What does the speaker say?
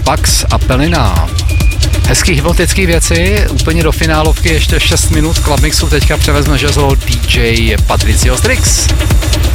Pax a Pelina. Hezký hypnotický věci, úplně do finálovky ještě 6 minut Club Mixu teďka převezme žezlo DJ Patricio Strix.